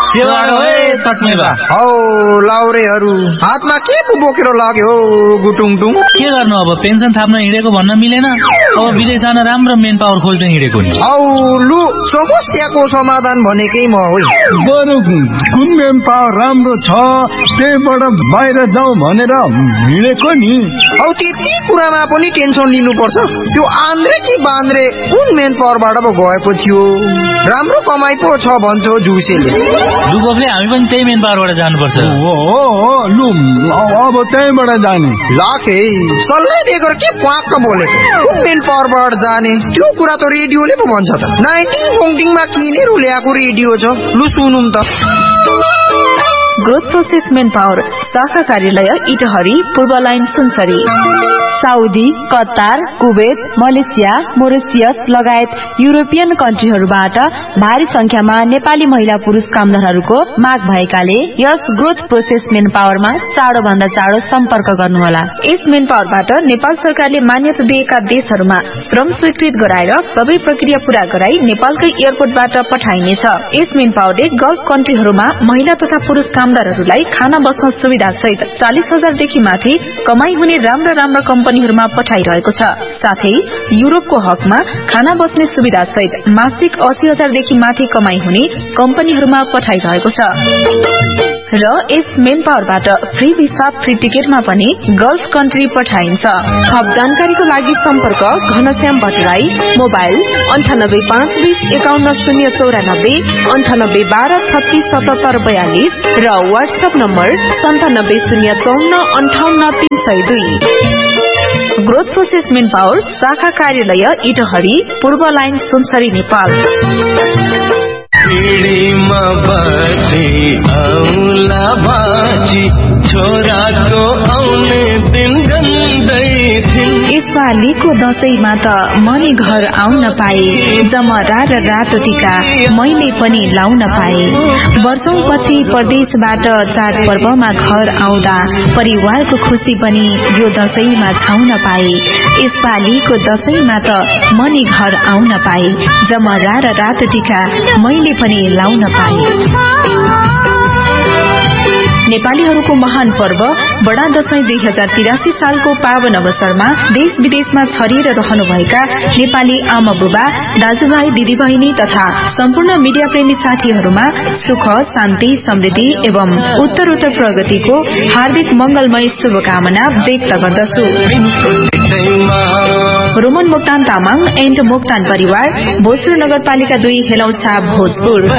हौ लाउरेहरू हातमा के पो बोकेर लाग्यो गुटुङटुङ? के गर्नु अब, पेन्सन थाप्न हिँडेको भन्न मिलेन, अब विदेश जान राम्रो मेन पावर खोज्न हिँडेको नि। औ लु समस्याको समाधान भनेकै म हो। बरु कुन मेन पावर राम्रो छ त्यहीबाट बाहिर जाउँ भनेर हिँडेको नि। औ त्यति कुरामा पनि टेन्सन लिनुपर्छ? त्यो आन्द्रे कि बान्द्रे कुन मेन पावरबाट पो गएको थियो? राम्रो कमाइ पो छ भन्छौ जुसेले। लुबोकले हामी पनि त्यही मेन पावरबाट जानुपर्छ। लु अब त्यहीबाट जाने। लाखे सल्लाह बेगर के प्वाक्क बोलेको? कुन मेन पावरबाट जाने त्यो कुरा त रेडियोले पो भन्छ त। 19 किनेर ल्याएको रेडियो छ, लु सुनौँ त। ग्रोथ प्रोसेस मेन पावर शाखा कार्यालय इटहरी, पूर्व line Sunsari. Saudi, Qatar, Kuwait, Malaysia, Mauritius लगायत युरोपियन कन्ट्रीहरूबाट भारी संख्यामा नेपाली महिला पुरुष कामदारहरूको माग भएकाले यस ग्रोथ प्रोसेस मेन पावरमा चाँडो भन्दा चाँडो सम्पर्क गर्नुहोला। यस मेन पावरबाट नेपाल सरकारले मान्यता दिएका देशहरूमा श्रम स्वीकृत गराएर सबै प्रक्रिया पूरा गराई नेपालकै एयरपोर्टबाट पठाइनेछ। यस मेन पावरले गल्फ कन्ट्रीहरूमा महिला तथा पुरुष कामदारहरूलाई खाना बस्न सुविधा सहित 40,000 देखि माथि कमाई हुने राम्रा राम्रा कम्पनीहरूमा पठाइरहेको छ। साथै युरोपको हकमा खाना बस्ने सुविधा सहित मासिक 80,000 देखि माथि कमाई हुने कम्पनीहरूमा पठाइरहेको छ। र यस मेन पावरबाट फ्री भिसा फ्री टिकटमा पनि गल्फ कन्ट्री पठाइन्छ। थप जानकारीको लागि सम्पर्क घनश्याम भट्टराई, मोबाइल 9852051094, 9812367742 र WhatsApp number 9705458302। Growth process main power शाखा कार्यालय इटहरी, पूर्व लाइन सुनसरी, नेपाल। पीडीमा बसी औला बाची छोराको आउने दिन गन्दै थिन। यसपालिको दशैंमा त मनी घर आउन पाए, जमरा र रातो टीका मैले पनि लाउन पाए। वर्षौंपछि परदेशबाट चाडपर्वमा घर आउँदा परिवारको खुसी पनि यो दशैंमा छाउन पाए। यसपालिको दशैंमा त मनी घर आउन पाए, जमरा र रातो टीका मैले पनि लाउन पाए। नेपालीहरूको महान पर्व बडा दशैं 2083 सालको पावन अवसरमा देश विदेशमा छरिएर रहनुभएका नेपाली आमा बुबा, दाजुभाइ, दिदीबहिनी तथा सम्पूर्ण मीडिया प्रेमी साथीहरूमा सुख, शान्ति, समृद्धि एवं उत्तरोत्तर प्रगतिको हार्दिक मंगलमय शुभकामना व्यक्त गर्दछु। रोमन मोक्तान तामाङ एन्ड मोक्तान परिवार, भोजपुर नगरपालिका 2, हेलौछा, भोजपुर।